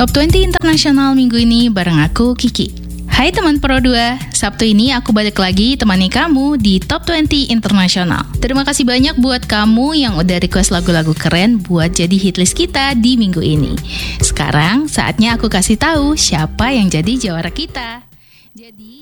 Top 20 Internasional minggu ini bareng aku, Kiki. Hai teman Pro 2, Sabtu ini aku balik lagi temani kamu di Top 20 Internasional. Terima kasih banyak buat kamu yang udah request lagu-lagu keren buat jadi hitlist kita di minggu ini. Sekarang saatnya aku kasih tahu siapa yang jadi jawara kita. Jadi